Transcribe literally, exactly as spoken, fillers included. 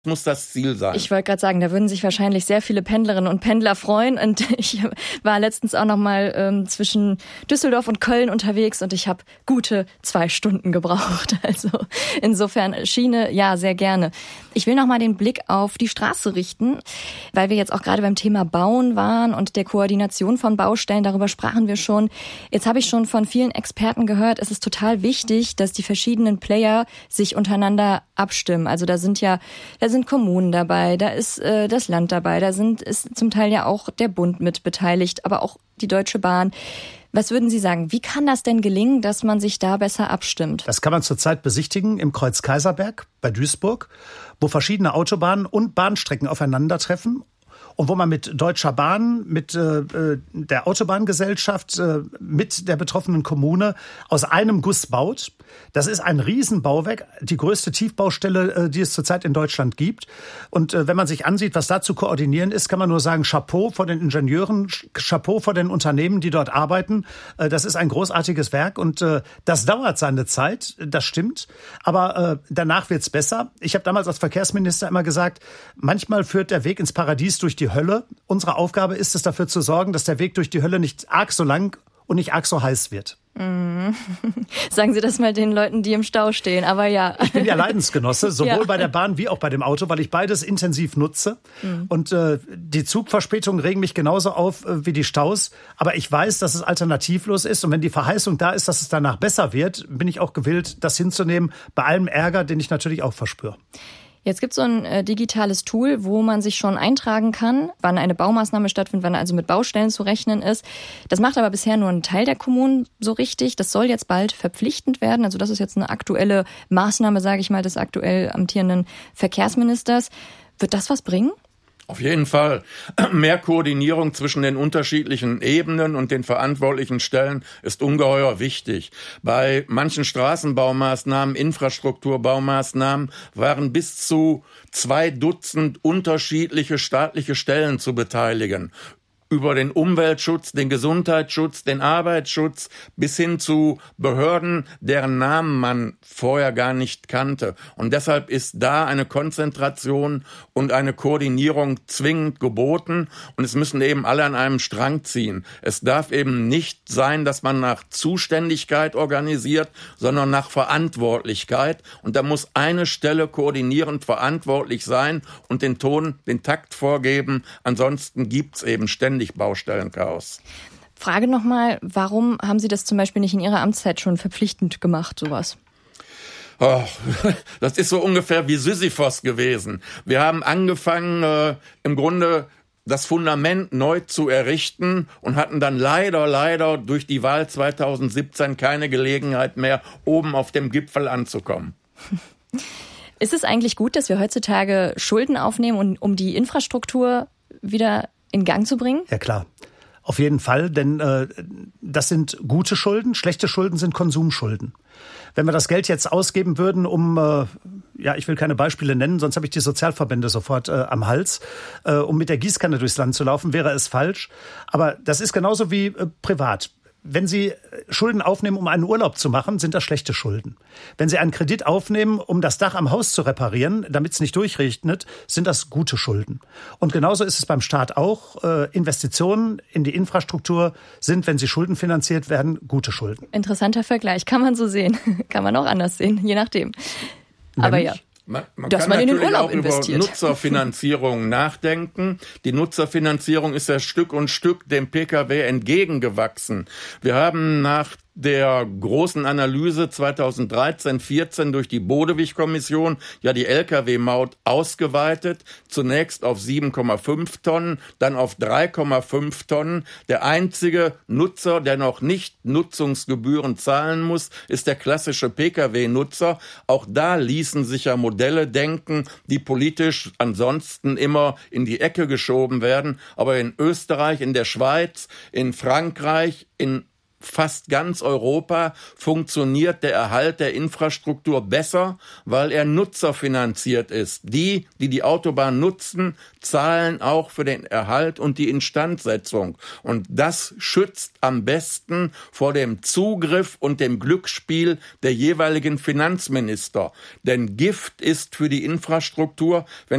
muss das Ziel sein. Ich wollte gerade sagen, da würden sich wahrscheinlich sehr viele Pendlerinnen und Pendler freuen. Und ich war letztens auch noch mal ähm, zwischen Düsseldorf und Köln unterwegs und ich habe gute zwei Stunden gebraucht. Also insofern Schiene, ja, sehr gerne. Ich will noch mal den Blick auf die Straße richten, weil wir jetzt auch gerade beim Thema Bauen waren und der Koordination von Baustellen. Darüber sprachen wir schon. Jetzt habe ich schon von vielen Experten gehört, es ist total wichtig, dass die verschiedenen Player sich untereinander abstimmen. Also da sind ja, da sind Kommunen dabei, da ist äh, das Land dabei, da sind ist zum Teil ja auch der Bund mit beteiligt, aber auch die Deutsche Bahn. Was würden Sie sagen, wie kann das denn gelingen, dass man sich da besser abstimmt? Das kann man zurzeit besichtigen im Kreuz Kaiserberg bei Duisburg, wo verschiedene Autobahnen und Bahnstrecken aufeinandertreffen. Und wo man mit Deutscher Bahn, mit äh, der Autobahngesellschaft, äh, mit der betroffenen Kommune aus einem Guss baut. Das ist ein Riesenbauwerk, die größte Tiefbaustelle, äh, die es zurzeit in Deutschland gibt. Und äh, wenn man sich ansieht, was da zu koordinieren ist, kann man nur sagen, Chapeau vor den Ingenieuren, Chapeau vor den Unternehmen, die dort arbeiten. Äh, das ist ein großartiges Werk und äh, das dauert seine Zeit, das stimmt. Aber äh, danach wird's besser. Ich habe damals als Verkehrsminister immer gesagt, manchmal führt der Weg ins Paradies durch die Hölle. Unsere Aufgabe ist es, dafür zu sorgen, dass der Weg durch die Hölle nicht arg so lang und nicht arg so heiß wird. Mm. Sagen Sie das mal den Leuten, die im Stau stehen, aber ja. Ich bin ja Leidensgenosse, sowohl ja. bei der Bahn wie auch bei dem Auto, weil ich beides intensiv nutze. Mm. Und äh, die Zugverspätungen regen mich genauso auf äh, wie die Staus. Aber ich weiß, dass es alternativlos ist. Und wenn die Verheißung da ist, dass es danach besser wird, bin ich auch gewillt, das hinzunehmen, bei allem Ärger, den ich natürlich auch verspüre. Jetzt gibt es so ein äh, digitales Tool, wo man sich schon eintragen kann, wann eine Baumaßnahme stattfindet, wann also mit Baustellen zu rechnen ist. Das macht aber bisher nur ein Teil der Kommunen so richtig. Das soll jetzt bald verpflichtend werden. Also das ist jetzt eine aktuelle Maßnahme, sage ich mal, des aktuell amtierenden Verkehrsministers. Wird das was bringen? Auf jeden Fall. Mehr Koordinierung zwischen den unterschiedlichen Ebenen und den verantwortlichen Stellen ist ungeheuer wichtig. Bei manchen Straßenbaumaßnahmen, Infrastrukturbaumaßnahmen waren bis zu zwei Dutzend unterschiedliche staatliche Stellen zu beteiligen. Über den Umweltschutz, den Gesundheitsschutz, den Arbeitsschutz bis hin zu Behörden, deren Namen man vorher gar nicht kannte. Und deshalb ist da eine Konzentration und eine Koordinierung zwingend geboten. Und es müssen eben alle an einem Strang ziehen. Es darf eben nicht sein, dass man nach Zuständigkeit organisiert, sondern nach Verantwortlichkeit. Und da muss eine Stelle koordinierend verantwortlich sein und den Ton, den Takt vorgeben. Ansonsten gibt's eben ständig Baustellenchaos. Frage nochmal, warum haben Sie das zum Beispiel nicht in Ihrer Amtszeit schon verpflichtend gemacht, sowas? Oh, das ist so ungefähr wie Sisyphos gewesen. Wir haben angefangen, äh, im Grunde das Fundament neu zu errichten und hatten dann leider, leider durch die Wahl zweitausendsiebzehn keine Gelegenheit mehr, oben auf dem Gipfel anzukommen. Ist es eigentlich gut, dass wir heutzutage Schulden aufnehmen, um die Infrastruktur wieder in Gang zu bringen? Ja, klar. Auf jeden Fall, denn äh, das sind gute Schulden, schlechte Schulden sind Konsumschulden. Wenn wir das Geld jetzt ausgeben würden, um, äh, ja, ich will keine Beispiele nennen, sonst habe ich die Sozialverbände sofort äh, am Hals, äh, um mit der Gießkanne durchs Land zu laufen, wäre es falsch. Aber das ist genauso wie äh, privat. Wenn Sie Schulden aufnehmen, um einen Urlaub zu machen, sind das schlechte Schulden. Wenn Sie einen Kredit aufnehmen, um das Dach am Haus zu reparieren, damit es nicht durchregnet, sind das gute Schulden. Und genauso ist es beim Staat auch. Investitionen in die Infrastruktur sind, wenn sie schuldenfinanziert werden, gute Schulden. Interessanter Vergleich. Kann man so sehen. Kann man auch anders sehen, je nachdem. Aber Nämlich? ja. Man, man Dass kann man in den natürlich Urlaub auch investiert. über Nutzerfinanzierung nachdenken. Die Nutzerfinanzierung ist ja Stück und Stück dem P K W entgegengewachsen. Wir haben nach der großen Analyse zweitausenddreizehn vierzehn durch die Bodewig-Kommission ja die L K W-Maut ausgeweitet, zunächst auf sieben Komma fünf Tonnen, dann auf drei Komma fünf Tonnen. Der einzige Nutzer, der noch nicht Nutzungsgebühren zahlen muss, ist der klassische P K W-Nutzer. Auch da ließen sich ja Modelle denken, die politisch ansonsten immer in die Ecke geschoben werden. Aber in Österreich, in der Schweiz, in Frankreich, in fast ganz Europa funktioniert der Erhalt der Infrastruktur besser, weil er nutzerfinanziert ist. Die, die die Autobahn nutzen, zahlen auch für den Erhalt und die Instandsetzung. Und das schützt am besten vor dem Zugriff und dem Glücksspiel der jeweiligen Finanzminister. Denn Gift ist für die Infrastruktur, wenn